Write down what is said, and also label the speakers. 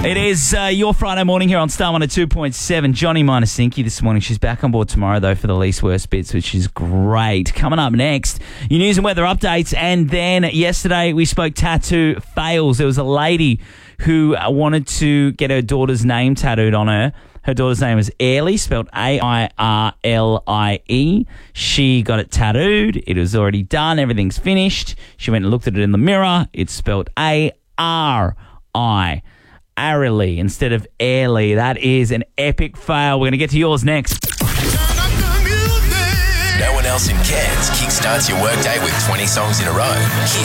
Speaker 1: It is your Friday morning here on Star 102.7. Johnny Minasinki this morning. She's back on board tomorrow, though, for the least worst bits, which is great. Coming up next, your news and weather updates. And then yesterday we spoke tattoo fails. There was a lady who wanted to get her daughter's name tattooed on her. Her daughter's name is Airlie, spelled A-I-R-L-I-E. She got it tattooed. It was already done. Everything's finished. She went and looked at it in the mirror. It's spelled A-R-I. Airlie instead of Airlie. That is an epic fail. We're going to get to yours next.
Speaker 2: No one else in Cairns kickstarts your workday with 20 songs in a row.